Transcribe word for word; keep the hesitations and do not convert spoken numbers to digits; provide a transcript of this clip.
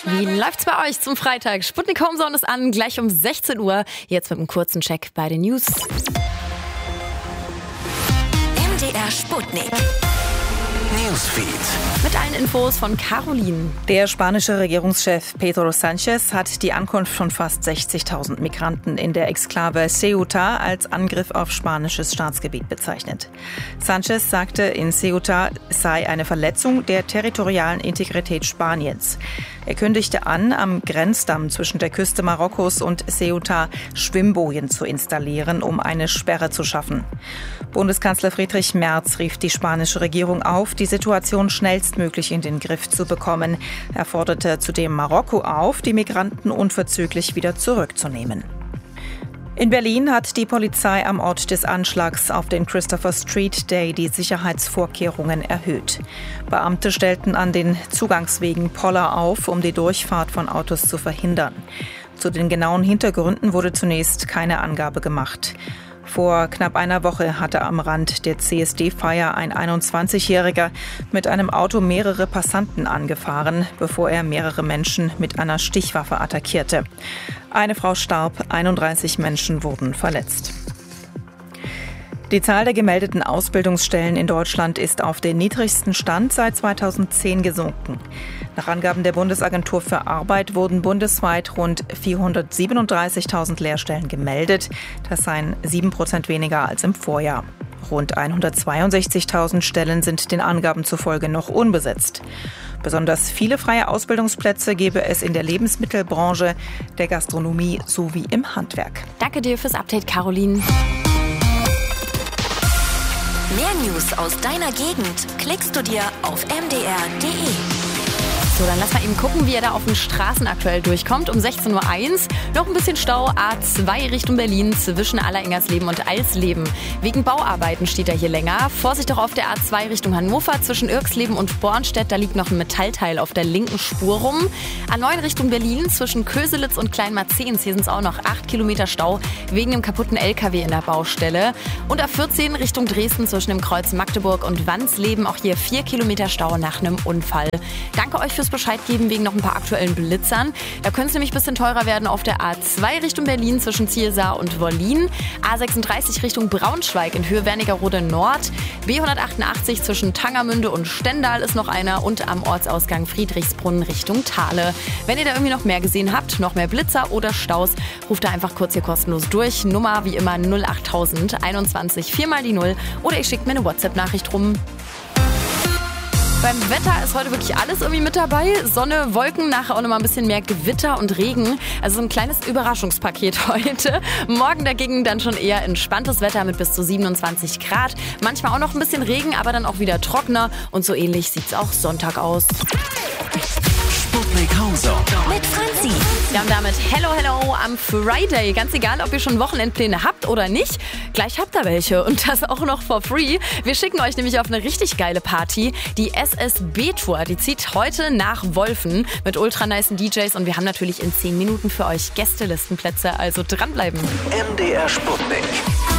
Wie läuft's bei euch zum Freitag? Sputnik Homezone ist an, gleich um sechzehn Uhr. Jetzt mit einem kurzen Check bei den News. M D R Sputnik Newsfeed. Mit allen Infos von Caroline. Der spanische Regierungschef Pedro Sánchez hat die Ankunft von fast sechzigtausend Migranten in der Exklave Ceuta als Angriff auf spanisches Staatsgebiet bezeichnet. Sánchez sagte, in Ceuta sei eine Verletzung der territorialen Integrität Spaniens. Er kündigte an, am Grenzdamm zwischen der Küste Marokkos und Ceuta Schwimmbojen zu installieren, um eine Sperre zu schaffen. Bundeskanzler Friedrich Merz rief die spanische Regierung auf, die Situation schnellstmöglich in den Griff zu bekommen. Er forderte zudem Marokko auf, die Migranten unverzüglich wieder zurückzunehmen. In Berlin hat die Polizei am Ort des Anschlags auf den Christopher Street Day die Sicherheitsvorkehrungen erhöht. Beamte stellten an den Zugangswegen Poller auf, um die Durchfahrt von Autos zu verhindern. Zu den genauen Hintergründen wurde zunächst keine Angabe gemacht. Vor knapp einer Woche hatte am Rand der C S D-Feier ein einundzwanzigjähriger mit einem Auto mehrere Passanten angefahren, bevor er mehrere Menschen mit einer Stichwaffe attackierte. Eine Frau starb, einunddreißig Menschen wurden verletzt. Die Zahl der gemeldeten Ausbildungsstellen in Deutschland ist auf den niedrigsten Stand seit zweitausendzehn gesunken. Nach Angaben der Bundesagentur für Arbeit wurden bundesweit rund vierhundertsiebenunddreißigtausend Lehrstellen gemeldet. Das seien sieben Prozent weniger als im Vorjahr. Rund hundertzweiundsechzigtausend Stellen sind den Angaben zufolge noch unbesetzt. Besonders viele freie Ausbildungsplätze gebe es in der Lebensmittelbranche, der Gastronomie sowie im Handwerk. Danke dir fürs Update, Caroline. Mehr News aus deiner Gegend klickst du dir auf m d r punkt d e. So, dann lass mal eben gucken, wie er da auf den Straßen aktuell durchkommt. Um sechzehn Uhr eins noch ein bisschen Stau, A zwei Richtung Berlin zwischen Allerengersleben und Alsleben. Wegen Bauarbeiten steht er hier länger. Vorsicht auch auf der A zwei Richtung Hannover zwischen Irksleben und Bornstedt. Da liegt noch ein Metallteil auf der linken Spur rum. A neun Richtung Berlin zwischen Köselitz und Kleinmarzehns. Hier sind es auch noch acht Kilometer Stau wegen dem kaputten L K W in der Baustelle. Und A vierzehn Richtung Dresden zwischen dem Kreuz Magdeburg und Wansleben. Auch hier vier Kilometer Stau nach einem Unfall. Danke euch fürs Bescheid geben wegen noch ein paar aktuellen Blitzern. Da könnte es nämlich ein bisschen teurer werden auf der A zwei Richtung Berlin zwischen Zielsaar und Wollin. A sechsunddreißig Richtung Braunschweig in Höhe Wernigerode Nord. B hundertachtundachtzig zwischen Tangermünde und Stendal ist noch einer und am Ortsausgang Friedrichsbrunn Richtung Thale. Wenn ihr da irgendwie noch mehr gesehen habt, noch mehr Blitzer oder Staus, ruft da einfach kurz hier kostenlos durch. Nummer wie immer null achttausend einundzwanzig vier mal die null oder ihr schickt mir eine WhatsApp-Nachricht rum. Beim Wetter ist heute wirklich alles irgendwie mit dabei. Sonne, Wolken, nachher auch noch mal ein bisschen mehr Gewitter und Regen. Also so ein kleines Überraschungspaket heute. Morgen dagegen dann schon eher entspanntes Wetter mit bis zu siebenundzwanzig Grad. Manchmal auch noch ein bisschen Regen, aber dann auch wieder trockener. Und so ähnlich sieht's auch Sonntag aus. Sputnik Homezone mit Franzi. Wir haben damit Hello, Hello am Friday. Ganz egal, ob ihr schon Wochenendpläne habt oder nicht. Gleich habt ihr welche und das auch noch for free. Wir schicken euch nämlich auf eine richtig geile Party. Die S S B-Tour, die zieht heute nach Wolfen mit ultra nicen D Js und wir haben natürlich in zehn Minuten für euch Gästelistenplätze. Also dranbleiben. M D R Sputnik.